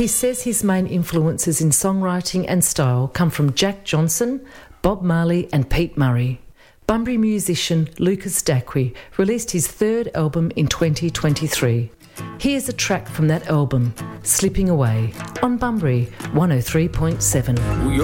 He says his main influences in songwriting and style come from Jack Johnson, Bob Marley and Pete Murray. Bunbury musician Lucas Dacqui released his third album in 2023. Here's a track from that album, Slipping Away, on Bunbury 103.7.